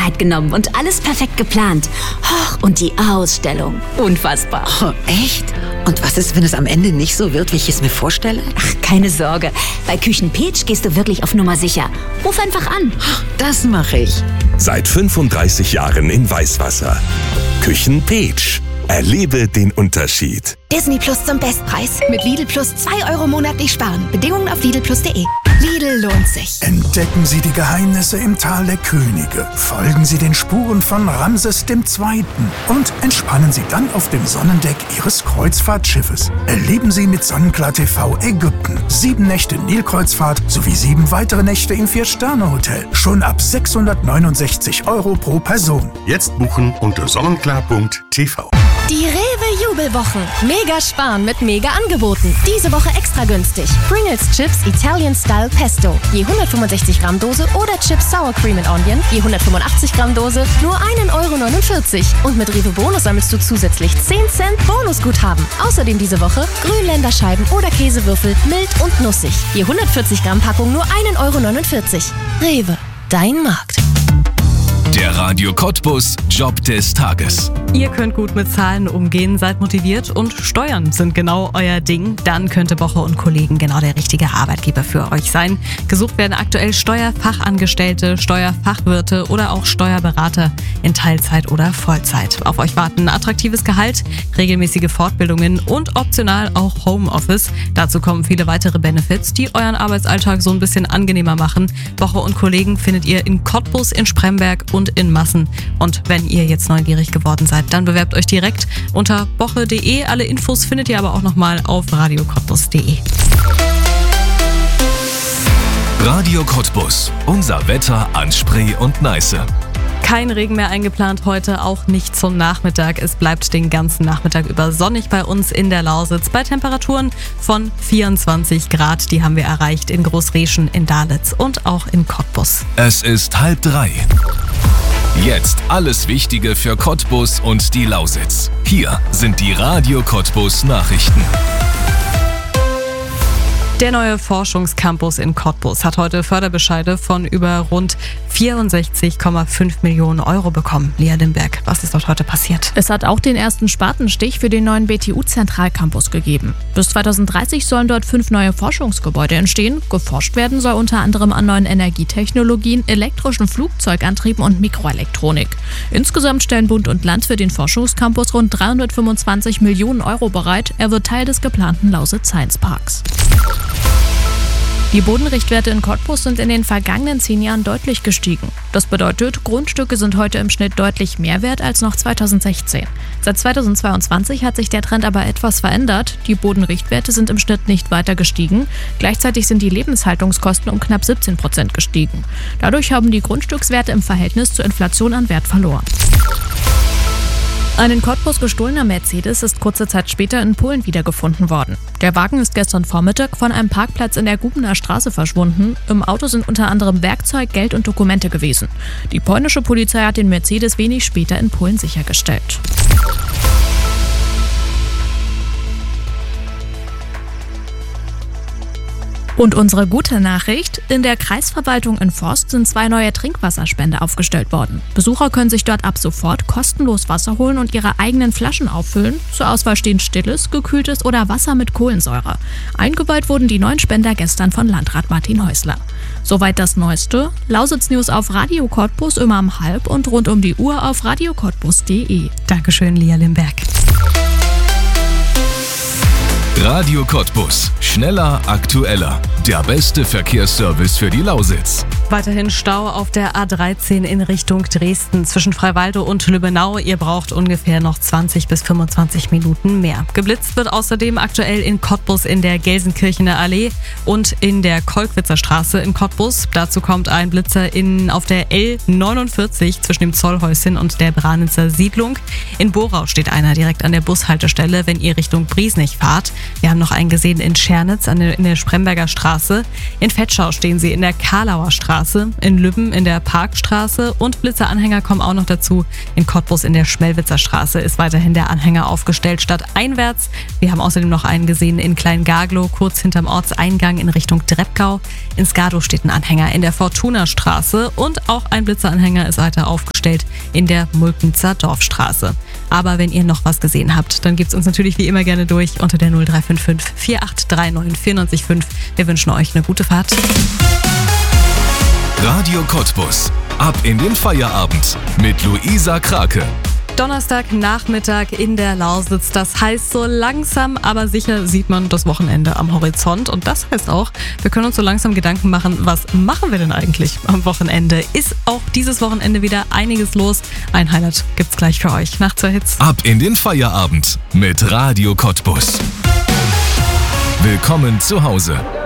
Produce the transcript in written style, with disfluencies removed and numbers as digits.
Zeit genommen und alles perfekt geplant. Und die Ausstellung. Unfassbar. Oh, echt? Und was ist, wenn es am Ende nicht so wird, wie ich es mir vorstelle? Ach, keine Sorge. Bei Küchen Peach gehst du wirklich auf Nummer sicher. Ruf einfach an. Das mache ich. Seit 35 Jahren in Weißwasser. Küchen Peach. Erlebe den Unterschied. Disney Plus zum Bestpreis. Mit Lidl Plus 2 Euro monatlich sparen. Bedingungen auf lidlplus.de. Lidl lohnt sich. Entdecken Sie die Geheimnisse im Tal der Könige. Folgen Sie den Spuren von Ramses II. Und entspannen Sie dann auf dem Sonnendeck Ihres Kreuzfahrtschiffes. Erleben Sie mit Sonnenklar TV Ägypten 7 Nächte Nilkreuzfahrt sowie 7 weitere Nächte im 4-Sterne-Hotel. Schon ab 669 Euro pro Person. Jetzt buchen unter sonnenklar.tv. Die Rewe-Jubelwochen. Mega sparen mit Mega-Angeboten. Diese Woche extra günstig. Pringles Chips Italian Style Pesto. Je 165 Gramm Dose oder Chips Sour Cream and Onion. Je 185 Gramm Dose. Nur 1,49 Euro. Und mit Rewe Bonus sammelst du zusätzlich 10 Cent Bonusguthaben. Außerdem diese Woche Grünländerscheiben oder Käsewürfel mild und nussig. Je 140 Gramm Packung nur 1,49 Euro. Rewe. Dein Markt. Der Radio Cottbus Job des Tages. Ihr könnt gut mit Zahlen umgehen, seid motiviert und Steuern sind genau euer Ding. Dann könnte Boche & Kollegen genau der richtige Arbeitgeber für euch sein. Gesucht werden aktuell Steuerfachangestellte, Steuerfachwirte oder auch Steuerberater in Teilzeit oder Vollzeit. Auf euch warten attraktives Gehalt, regelmäßige Fortbildungen und optional auch Homeoffice. Dazu kommen viele weitere Benefits, die euren Arbeitsalltag so ein bisschen angenehmer machen. Boche & Kollegen findet ihr in Cottbus, in Spremberg und in Massen. Und wenn ihr jetzt neugierig geworden seid, dann bewerbt euch direkt unter boche.de. Alle Infos findet ihr aber auch nochmal auf radiocottbus.de. Radio Cottbus. Unser Wetter an Spree und Neiße. Kein Regen mehr eingeplant heute, auch nicht zum Nachmittag. Es bleibt den ganzen Nachmittag über sonnig bei uns in der Lausitz bei Temperaturen von 24 Grad. Die haben wir erreicht in Großreschen, in Dalitz und auch in Cottbus. Es ist 2:30. Jetzt alles Wichtige für Cottbus und die Lausitz. Hier sind die Radio Cottbus Nachrichten. Der neue Forschungscampus in Cottbus hat heute Förderbescheide von über rund 64,5 Millionen Euro bekommen. Lia Limberg, was ist dort heute passiert? Es hat auch den ersten Spatenstich für den neuen BTU-Zentralcampus gegeben. Bis 2030 sollen dort 5 neue Forschungsgebäude entstehen. Geforscht werden soll unter anderem an neuen Energietechnologien, elektrischen Flugzeugantrieben und Mikroelektronik. Insgesamt stellen Bund und Land für den Forschungscampus rund 325 Millionen Euro bereit. Er wird Teil des geplanten Lausitz Science Parks. Die Bodenrichtwerte in Cottbus sind in den vergangenen 10 Jahren deutlich gestiegen. Das bedeutet, Grundstücke sind heute im Schnitt deutlich mehr wert als noch 2016. Seit 2022 hat sich der Trend aber etwas verändert. Die Bodenrichtwerte sind im Schnitt nicht weiter gestiegen. Gleichzeitig sind die Lebenshaltungskosten um knapp 17% gestiegen. Dadurch haben die Grundstückswerte im Verhältnis zur Inflation an Wert verloren. Ein in Cottbus gestohlener Mercedes ist kurze Zeit später in Polen wiedergefunden worden. Der Wagen ist gestern Vormittag von einem Parkplatz in der Gubener Straße verschwunden. Im Auto sind unter anderem Werkzeug, Geld und Dokumente gewesen. Die polnische Polizei hat den Mercedes wenig später in Polen sichergestellt. Und unsere gute Nachricht: In der Kreisverwaltung in Forst sind 2 neue Trinkwasserspender aufgestellt worden. Besucher können sich dort ab sofort kostenlos Wasser holen und ihre eigenen Flaschen auffüllen. Zur Auswahl stehen stilles, gekühltes oder Wasser mit Kohlensäure. Eingeweiht wurden die neuen Spender gestern von Landrat Martin Häusler. Soweit das Neueste. Lausitz News auf Radio Cottbus immer um 12:30 und rund um die Uhr auf radiocottbus.de. Dankeschön, Lia Limberg. Radio Cottbus. Schneller, aktueller. Der beste Verkehrsservice für die Lausitz. Weiterhin Stau auf der A13 in Richtung Dresden zwischen Freiwalde und Lübbenau. Ihr braucht ungefähr noch 20 bis 25 Minuten mehr. Geblitzt wird außerdem aktuell in Cottbus in der Gelsenkirchener Allee und in der Kolkwitzer Straße in Cottbus. Dazu kommt ein Blitzer auf der L49 zwischen dem Zollhäuschen und der Branitzer Siedlung. In Borau steht einer direkt an der Bushaltestelle, wenn ihr Richtung Briesnich fahrt. Wir haben noch einen gesehen in Schernitz in der Spremberger Straße. In Vetschau stehen sie in der Karlauer Straße. Straße, in Lübben in der Parkstraße und Blitzeranhänger kommen auch noch dazu. In Cottbus in der Schmelwitzer Straße ist weiterhin der Anhänger aufgestellt stadteinwärts. Wir haben außerdem noch einen gesehen in Kleingaglow, kurz hinterm Ortseingang in Richtung Dreppgau. In Skadow steht ein Anhänger in der Fortuna-Straße und auch ein Blitzeranhänger ist weiter aufgestellt in der Mulknitzer Dorfstraße. Aber wenn ihr noch was gesehen habt, dann gebt's uns natürlich wie immer gerne durch unter der 0355 4839 94,5. Wir wünschen euch eine gute Fahrt. Radio Cottbus. Ab in den Feierabend mit Luisa Krake. Donnerstagnachmittag in der Lausitz. Das heißt, so langsam, aber sicher sieht man das Wochenende am Horizont. Und das heißt auch, wir können uns so langsam Gedanken machen, was machen wir denn eigentlich am Wochenende? Ist auch dieses Wochenende wieder einiges los? Ein Highlight gibt's gleich für euch nach 2 Hits. Ab in den Feierabend mit Radio Cottbus. Willkommen zu Hause.